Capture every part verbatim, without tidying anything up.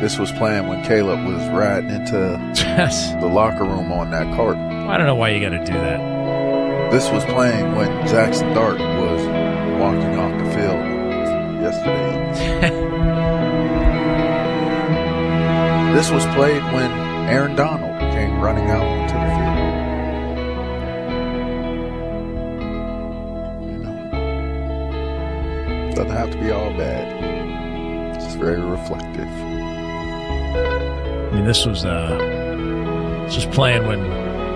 This was playing when Caleb was riding into Yes. the locker room on that cart. I don't know why you got to do that. This was playing when Jackson Dart was walking off the field yesterday. This was played when Aaron Donald came running out onto the field. You know, doesn't have to be all bad. It's very reflective. I mean, this was uh, this was playing when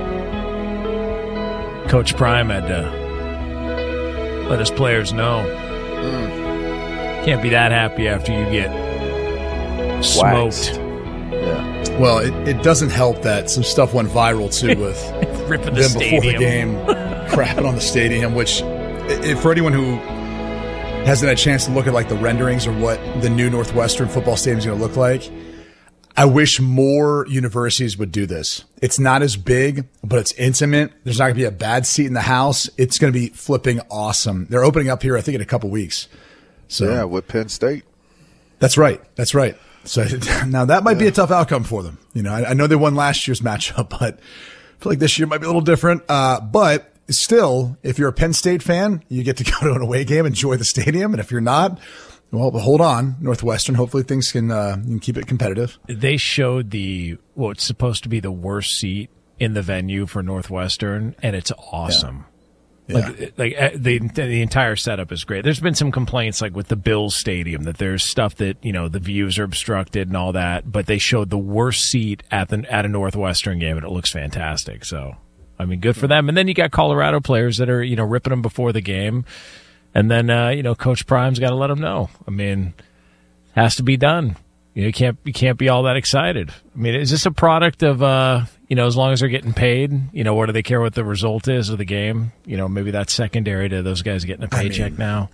Coach Prime had to let his players know. Mm. Can't be that happy after you get Waxed. smoked. Yeah. Well, it, it doesn't help that some stuff went viral, too, with Ripping the them stadium. before the game, crapping on the stadium, which, if, for anyone who hasn't had a chance to look at like the renderings or what the new Northwestern football stadium is going to look like, I wish more universities would do this. It's not as big, but it's intimate. There's not going to be a bad seat in the house. It's going to be flipping awesome. They're opening up here, I think, in a couple weeks. So Yeah, with Penn State. that's right. That's right. So now that might be a tough outcome for them. You know, I, I know they won last year's matchup, but I feel like this year might be a little different. Uh, but still, if you're a Penn State fan, you get to go to an away game, enjoy the stadium. And if you're not, well, hold on, Northwestern. Hopefully things can, uh, you can keep it competitive. They showed the what's supposed to be the worst seat in the venue for Northwestern, and it's awesome. Yeah. Like, like uh, the the entire setup is great. There's been some complaints, like with the Bills Stadium, that there's stuff that, you know, the views are obstructed and all that. But they showed the worst seat at the at a Northwestern game, and it looks fantastic. So, I mean, good for them. And then you got Colorado players that are, you know, ripping them before the game. And then, uh, you know, Coach Prime's got to let them know. I mean, it has to be done. You know, you can't you can't be all that excited. I mean, is this a product of, uh, you know, as long as they're getting paid, you know, what do they care what the result is of the game? You know, maybe that's secondary to those guys getting a paycheck I mean, now.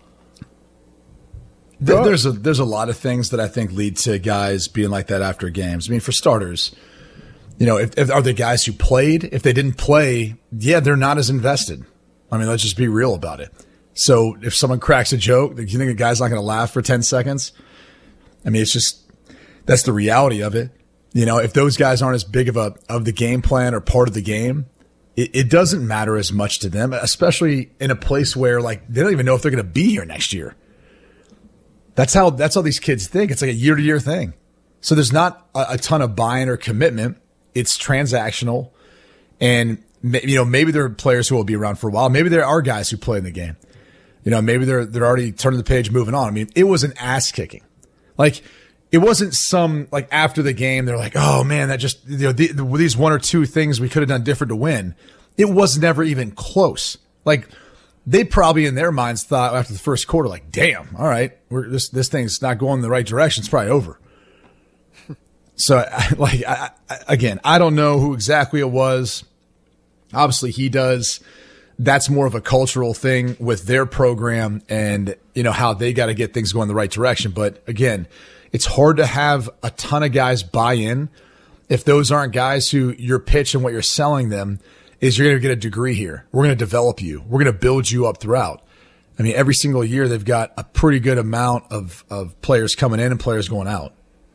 Th- there's a there's a lot of things that I think lead to guys being like that after games. I mean, for starters, you know, if, if are they guys who played? If they didn't play, yeah, they're not as invested. I mean, let's just be real about it. So if someone cracks a joke, do you think a guy's not going to laugh for ten seconds? I mean, it's just, that's the reality of it. You know, if those guys aren't as big of a, of the game plan or part of the game, it, it doesn't matter as much to them, especially in a place where like, they don't even know if they're going to be here next year. That's how, that's how these kids think. It's like a year to year thing. So there's not a, a ton of buy-in or commitment. It's transactional. And, you know, maybe there are players who will be around for a while. Maybe there are guys who play in the game. You know, maybe they're, they're already turning the page, moving on. I mean, it was an ass kicking. Like, it wasn't some, like, after the game, they're like, oh man, that just, you know, the, the, these one or two things we could have done different to win. It was never even close. Like, they probably in their minds thought after the first quarter, like, damn, all right, we're this, this thing's not going in the right direction. It's probably over. So, I, like, I, I, again, I don't know who exactly it was. Obviously, he does. That's more of a cultural thing with their program and, you know, how they got to get things going the right direction. But again, it's hard to have a ton of guys buy in if those aren't guys who your pitch and what you're selling them is you're going to get a degree here. We're going to develop you. We're going to build you up throughout. I mean, every single year they've got a pretty good amount of, of players coming in and players going out.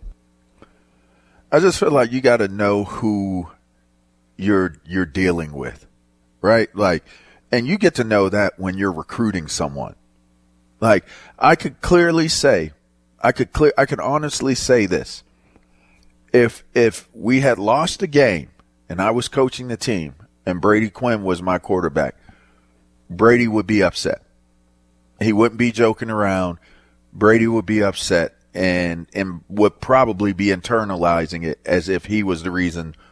I just feel like you got to know who you're you're dealing with, right? Like, and you get to know that when you're recruiting someone. Like, I could clearly say, I could clear, I could honestly say this. If if we had lost a game and I was coaching the team and Brady Quinn was my quarterback, Brady would be upset. He wouldn't be joking around. Brady would be upset and and would probably be internalizing it as if he was the reason